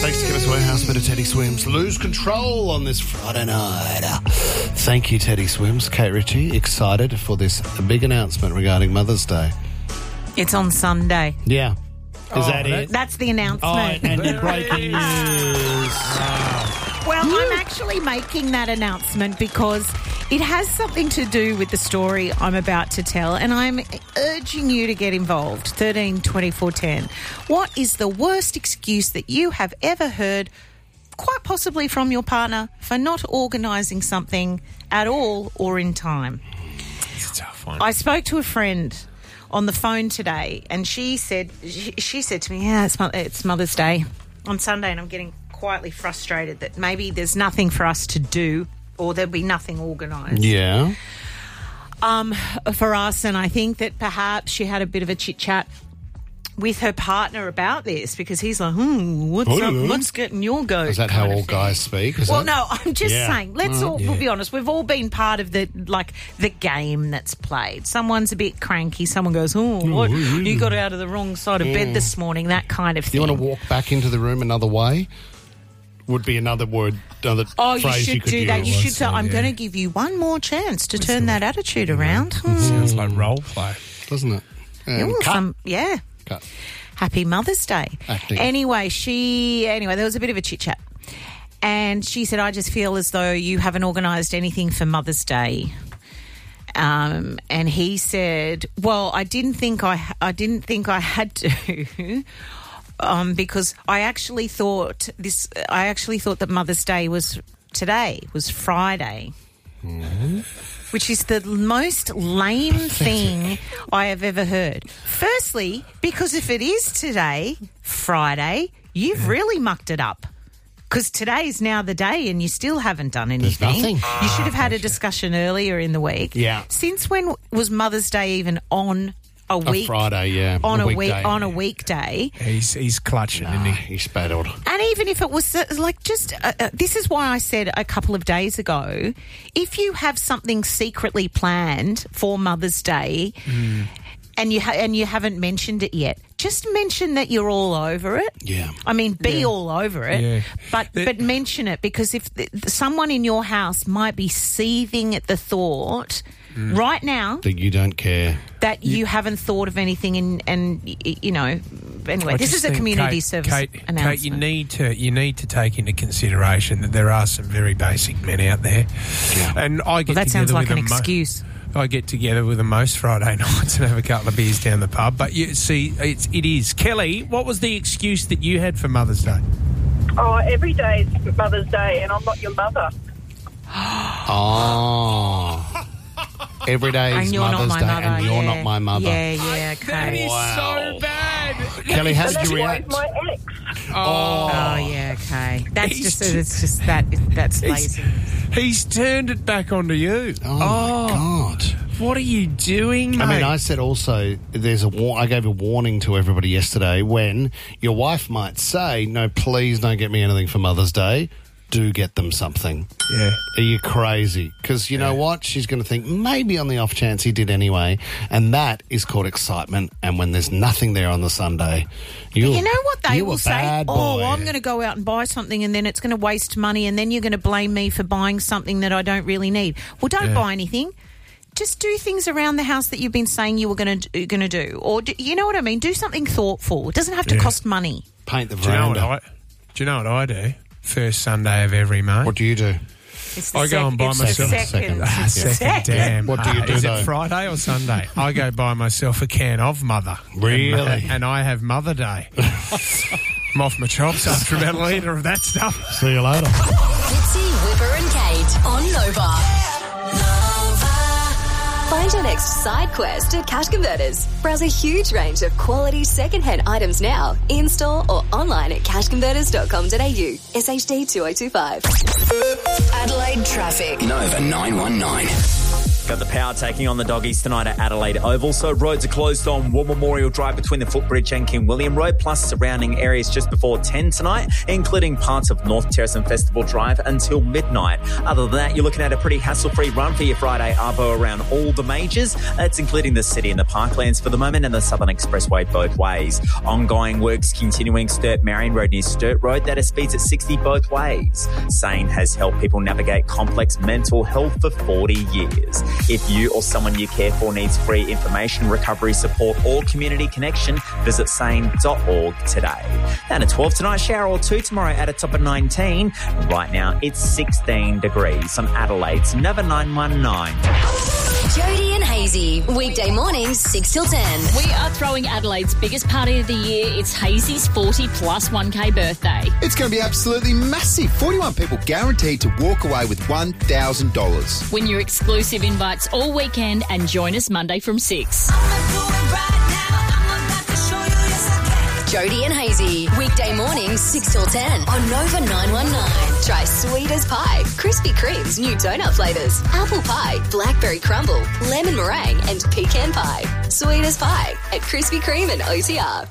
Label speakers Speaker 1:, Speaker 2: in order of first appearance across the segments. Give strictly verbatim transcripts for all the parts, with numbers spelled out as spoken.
Speaker 1: Thanks to Chemist Warehouse, bit of Teddy Swims. Lose control on this Friday night. Thank you, Teddy Swims. Kate Ritchie, excited for this big announcement regarding Mother's Day.
Speaker 2: It's on Sunday.
Speaker 1: Yeah. Is
Speaker 3: Oh,
Speaker 1: that
Speaker 3: that-
Speaker 1: it?
Speaker 2: That's the
Speaker 1: Oh,
Speaker 2: announcement.
Speaker 1: and your breaking news.
Speaker 2: Well, I'm actually making that announcement because it has something to do with the story I'm about to tell, and I'm urging you to get involved. thirteen twenty-four ten. What is the worst excuse that you have ever heard, quite possibly from your partner, for not organising something at all or in time?
Speaker 3: It's a tough one.
Speaker 2: I spoke to a friend on the phone today, and she said she, she said to me, "Yeah, it's, Mo- it's Mother's Day on Sunday, and I'm getting quietly frustrated that maybe there's nothing for us to do, or there'll be nothing organised
Speaker 1: Yeah.
Speaker 2: um, for us." And I think that perhaps she had a bit of a chit chat with her partner about this, because he's like, "Hmm, what's
Speaker 1: I
Speaker 2: up?
Speaker 1: don't know.
Speaker 2: What's getting your goat?"
Speaker 1: Is that how
Speaker 2: kind of
Speaker 1: all
Speaker 2: thing.
Speaker 1: guys speak? Is
Speaker 2: Well,
Speaker 1: it?
Speaker 2: no, I'm just
Speaker 1: Yeah.
Speaker 2: saying. Let's
Speaker 1: Mm,
Speaker 2: all
Speaker 3: yeah.
Speaker 2: we'll be honest. We've all been part of the like the game that's played. Someone's a bit cranky. Someone goes, "Oh, what? You got out of the wrong side of bed this morning." That kind of
Speaker 1: Do
Speaker 2: thing.
Speaker 1: you want to walk back into the room another way? Would be another word, another
Speaker 2: Oh, you
Speaker 1: phrase
Speaker 2: should
Speaker 1: you could
Speaker 2: do
Speaker 1: use.
Speaker 2: that. You
Speaker 3: Well
Speaker 2: should say,
Speaker 3: said,
Speaker 2: "I'm
Speaker 3: yeah.
Speaker 2: going to give you one more chance to turn that attitude around." Hmm.
Speaker 3: Sounds like role play.
Speaker 1: Doesn't it?
Speaker 2: Yeah,
Speaker 1: Um,
Speaker 2: well,
Speaker 1: cut.
Speaker 2: some- yeah.
Speaker 1: Cut.
Speaker 2: Happy Mother's Day.
Speaker 1: Acting.
Speaker 2: Anyway, she anyway, there was a bit of a chit chat. And she said, "I just feel as though you haven't organised anything for Mother's Day." Um, and he said, "Well, I didn't think I I didn't think I had to." Um, because I actually thought this I actually thought that Mother's Day was today, was Friday. Which is the most lame thing I have ever heard. Firstly, because if it is today, Friday, you've really mucked it up. Because today is now the day and you still haven't done anything.
Speaker 1: nothing.
Speaker 2: You should have had a discussion earlier in the week.
Speaker 1: Yeah.
Speaker 2: Since when was Mother's Day even on a week?
Speaker 1: Friday, yeah.
Speaker 2: On
Speaker 1: A
Speaker 2: a, week
Speaker 1: weekday.
Speaker 2: on a weekday.
Speaker 3: He's he's clutching, isn't he?
Speaker 1: He spattled.
Speaker 2: And even if it was uh, like just, uh, uh, this is why I said a couple of days ago, if you have something secretly planned for Mother's Day and you ha- and you haven't mentioned it yet, just mention that you're all over it.
Speaker 1: Yeah.
Speaker 2: I mean, be all over it,
Speaker 3: Yeah.
Speaker 2: but
Speaker 3: The-
Speaker 2: but mention it, because if th- someone in your house might be seething at the thought right now
Speaker 1: That you don't care.
Speaker 2: that you haven't thought of anything, and and y- you know, anyway,
Speaker 3: I
Speaker 2: this
Speaker 3: just
Speaker 2: is a
Speaker 3: think,
Speaker 2: community
Speaker 3: Kate,
Speaker 2: service
Speaker 3: Kate,
Speaker 2: announcement.
Speaker 3: Kate, you need to you need to take into consideration that there are some very basic men out there, and I get
Speaker 2: Well, that
Speaker 3: together
Speaker 2: sounds like
Speaker 3: with
Speaker 2: an
Speaker 3: them mo-
Speaker 2: excuse.
Speaker 3: I get together with them most Friday nights and have a couple of beers down the pub. But you see, it's it is Kelly. What was the excuse that you had for Mother's Day?
Speaker 4: Oh, every day is Mother's Day, and I'm not your mother.
Speaker 1: Oh. Every day is
Speaker 2: And you're
Speaker 1: Mother's
Speaker 2: not my
Speaker 1: Day
Speaker 2: mother.
Speaker 1: and you're
Speaker 2: yeah.
Speaker 1: not my mother.
Speaker 2: Yeah, yeah,
Speaker 3: That
Speaker 2: okay.
Speaker 3: is
Speaker 1: Wow.
Speaker 3: so bad.
Speaker 1: Kelly, how
Speaker 4: And
Speaker 1: did
Speaker 4: that's
Speaker 1: you
Speaker 4: why
Speaker 1: react?
Speaker 4: it's my ex.
Speaker 3: Oh,
Speaker 2: Oh, yeah, okay. That's
Speaker 3: He's
Speaker 2: just, it's just that, that's
Speaker 3: He's-
Speaker 2: lazy.
Speaker 3: he's turned it back onto you.
Speaker 1: Oh, my God.
Speaker 3: What are you doing, mate?
Speaker 1: I mean, I said also there's a war- I gave a warning to everybody yesterday when your wife might say, "No, please don't get me anything for Mother's Day." Do get them something.
Speaker 3: yeah.
Speaker 1: Are you crazy? Because you know what? She's going to think maybe on the off chance he did anyway, and that is called excitement. And when there's nothing there on the Sunday, you
Speaker 2: You know what they
Speaker 1: you
Speaker 2: will
Speaker 1: a
Speaker 2: say?
Speaker 1: bad
Speaker 2: Oh,
Speaker 1: boy.
Speaker 2: I'm going to go out and buy something, and then it's going to waste money, and then you're going to blame me for buying something that I don't really need. Well, don't
Speaker 3: Yeah.
Speaker 2: buy anything. Just do things around the house that you've been saying you were going to going to do, or do, you know what I mean. Do something thoughtful. It doesn't have to
Speaker 3: Yeah.
Speaker 2: cost money.
Speaker 1: paint the
Speaker 3: Do you know what
Speaker 1: veranda.
Speaker 3: I? Do you know what I do? First Sunday of every month.
Speaker 1: What do you do?
Speaker 2: It's the
Speaker 3: I go
Speaker 2: sec-
Speaker 3: and buy
Speaker 2: it's the
Speaker 3: myself-
Speaker 2: second.
Speaker 1: Second.
Speaker 3: Ah,
Speaker 2: It's the
Speaker 3: second, damn.
Speaker 1: What do you
Speaker 3: Ah,
Speaker 1: do,
Speaker 3: Is
Speaker 1: though?
Speaker 3: it Friday or Sunday? I go buy myself a can of Mother.
Speaker 1: Really?
Speaker 3: And, and I have Mother Day. I'm off my chops after about a litre of that stuff.
Speaker 1: See you later.
Speaker 5: Fitzy, Whipper and Kate on Nova. Find your next side quest at Cash Converters. Browse a huge range of quality second-hand items now, in-store or online at cash converters dot com dot a u. S H D two oh two five.
Speaker 6: Adelaide traffic.
Speaker 7: Nova nine one nine.
Speaker 6: Got the Power taking on the Doggies tonight at Adelaide Oval. So roads are closed on War Memorial Drive between the Footbridge and King William Road, plus surrounding areas just before ten tonight, including parts of North Terrace and Festival Drive until midnight. Other than that, you're looking at a pretty hassle-free run for your Friday arvo around all the majors. That's including the city and the parklands for the moment and the Southern Expressway both ways. Ongoing works continuing Sturt Marion Road near Sturt Road. That is speeds at sixty both ways. Sane has helped people navigate complex mental health for forty years. If you or someone you care for needs free information, recovery support or community connection, visit sane dot org today. Down to twelve tonight, shower or two tomorrow at a top of nineteen. Right now it's sixteen degrees on Adelaide's Nova nine one nine.
Speaker 5: Jody and Hazy, weekday mornings six till ten.
Speaker 7: We are throwing Adelaide's biggest party of the year. It's Hazy's forty plus one K birthday.
Speaker 8: It's going to be absolutely massive. forty-one people guaranteed to walk away with one thousand dollars.
Speaker 7: Win your exclusive invites all weekend and join us Monday from six.
Speaker 5: Jody and Hazy, weekday mornings six till ten on Nova nine one nine. Try sweet as pie, Krispy Kreme's new donut flavours, apple pie, blackberry crumble, lemon meringue and pecan pie. Sweet as pie at Krispy Kreme and O T R.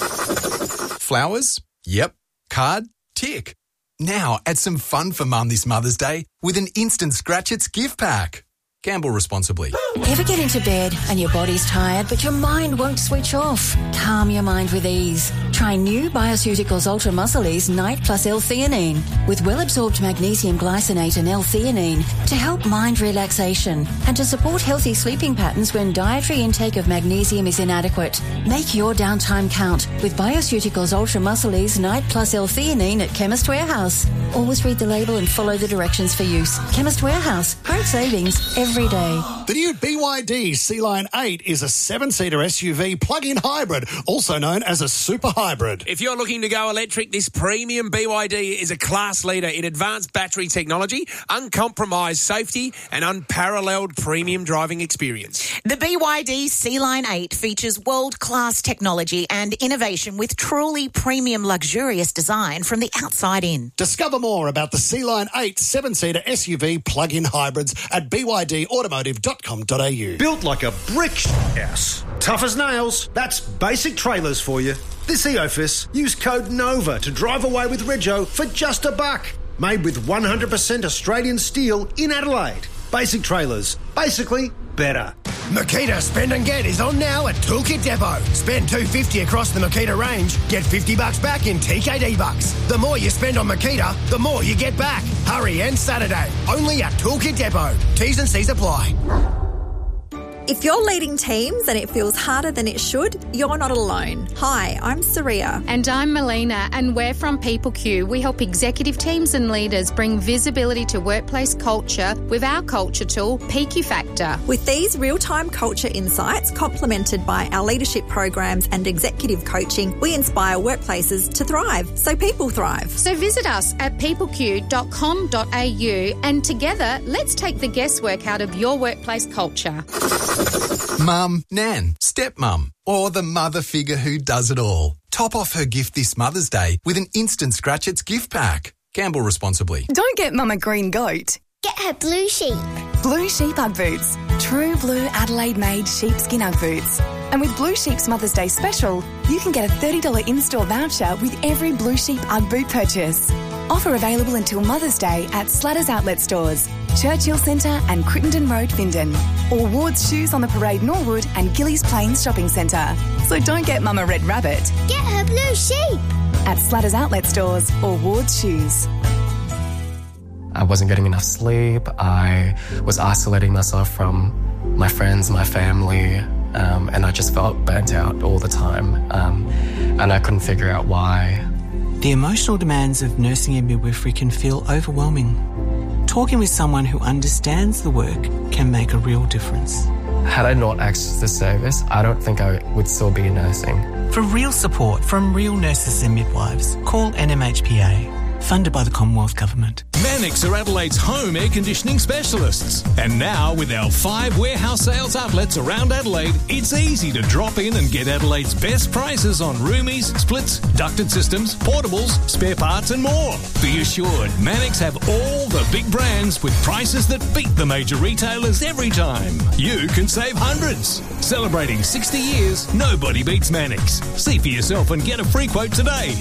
Speaker 9: Flowers? Yep. Card? Tick. Now add some fun for Mum this Mother's Day with an instant scratch its gift pack. Gamble responsibly.
Speaker 10: Ever get into bed and your body's tired but your mind won't switch off? Calm your mind with ease. Try new Bioceuticals Ultra Muscle Ease Night Plus L-theanine with well-absorbed magnesium glycinate and L-theanine to help mind relaxation and to support healthy sleeping patterns when dietary intake of magnesium is inadequate. Make your downtime count with Bioceuticals Ultra Muscle Ease Night Plus L-theanine at Chemist Warehouse. Always read the label and follow the directions for use. Chemist Warehouse. Great savings every day.
Speaker 1: The new B Y D C-Line eight is a seven-seater S U V plug-in hybrid, also known as a super hybrid.
Speaker 3: If you're looking to go electric, this premium B Y D is a class leader in advanced battery technology, uncompromised safety and unparalleled premium driving experience.
Speaker 2: The B Y D C-Line eight features world-class technology and innovation with truly premium luxurious design from the outside in.
Speaker 1: Discover more about the C-Line eight seven-seater S U V plug-in hybrids at b y d automotive dot com dot a u.
Speaker 11: Built like a brick house. Tough as nails. That's Basic Trailers for you. This Eofus, use code NOVA to drive away with Rego for just a buck. Made with one hundred percent Australian steel in Adelaide. Basic Trailers. Basically better.
Speaker 12: Makita Spend and Get is on now at Toolkit Depot. Spend two hundred fifty dollars across the Makita range, get fifty bucks back in T K D bucks. The more you spend on Makita, the more you get back. Hurry, and Saturday, only at Toolkit Depot. T's and C's apply.
Speaker 13: If you're leading teams and it feels harder than it should, you're not alone. Hi, I'm Saria.
Speaker 14: And I'm Melina, and we're from PeopleQ. We help executive teams and leaders bring visibility to workplace culture with our culture tool, P Q Factor.
Speaker 13: With these real-time culture insights complemented by our leadership programs and executive coaching, we inspire workplaces to thrive so people thrive.
Speaker 14: So visit us at people q dot com dot a u and together, let's take the guesswork out of your workplace culture.
Speaker 9: Mum, Nan, stepmum, or the mother figure who does it all. Top off her gift this Mother's Day with an instant scratch its gift pack. Gamble responsibly.
Speaker 15: Don't get Mum a green goat.
Speaker 16: Get her blue sheep.
Speaker 15: Blue Sheep Ugg boots. True blue Adelaide-made sheepskin Ugg boots. And with Blue Sheep's Mother's Day special, you can get a thirty dollars in-store voucher with every Blue Sheep Ugg boot purchase. Offer available until Mother's Day at Slatters Outlet Stores, Churchill Centre and Crittenden Road, Findon, or Ward's Shoes on the Parade, Norwood and Gillies Plains Shopping Centre. So don't get Mum a red rabbit.
Speaker 16: Get her blue sheep.
Speaker 15: At Slatters Outlet Stores or Ward's Shoes.
Speaker 17: I wasn't getting enough sleep. I was isolating myself from my friends, my family, um, and I just felt burnt out all the time. Um, and I couldn't figure out why.
Speaker 18: The emotional demands of nursing and midwifery can feel overwhelming. Talking with someone who understands the work can make a real difference.
Speaker 17: Had I not accessed the service, I don't think I would still be nursing.
Speaker 18: For real support from real nurses and midwives, call N M H P A funded by the Commonwealth Government.
Speaker 19: Mannix are Adelaide's home air conditioning specialists. And now, with our five warehouse sales outlets around Adelaide, it's easy to drop in and get Adelaide's best prices on roomies, splits, ducted systems, portables, spare parts and more. Be assured, Mannix have all the big brands with prices that beat the major retailers every time. You can save hundreds. Celebrating sixty years, nobody beats Mannix. See for yourself and get a free quote today.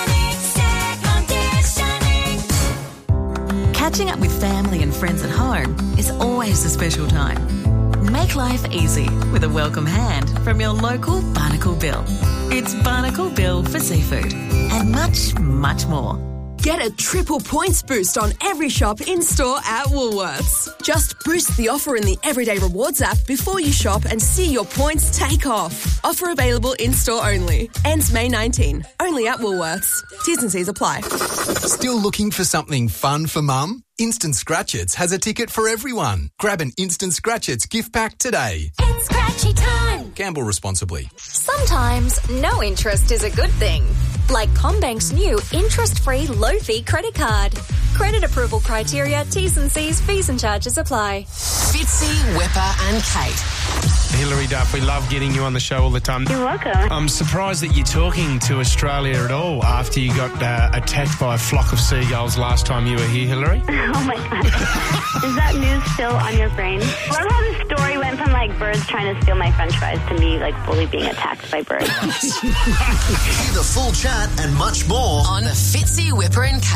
Speaker 20: Catching up with family and friends at home is always a special time. Make life easy with a welcome hand from your local Barnacle Bill. It's Barnacle Bill for seafood and much, much more.
Speaker 21: Get a triple points boost on every shop in-store at Woolworths. Just boost the offer in the Everyday Rewards app before you shop and see your points take off. Offer available in-store only. Ends May nineteenth. Only at Woolworths. T's and C's apply.
Speaker 9: Still looking for something fun for mum? Instant Scratchits has a ticket for everyone. Grab an Instant Scratchits gift pack today.
Speaker 5: It's scratchy time.
Speaker 9: Gamble responsibly.
Speaker 5: Sometimes no interest is a good thing. Like CommBank's new interest-free low-fee credit card. Credit approval criteria, T's and C's, fees and charges apply.
Speaker 22: Fitzy, Whipper and Kate.
Speaker 3: Hilary Duff, we love getting you on the show all the time.
Speaker 22: You're welcome.
Speaker 3: I'm surprised that you're talking to Australia at all after you got uh, attacked by a flock of seagulls last time you were here, Hilary.
Speaker 22: Oh my God. Is that news still on your brain? I love how the story went from like birds trying to steal my french fries to me like fully being attacked by birds.
Speaker 23: Hear the full chat and much more
Speaker 22: on the Fitzy, Whipper and Kate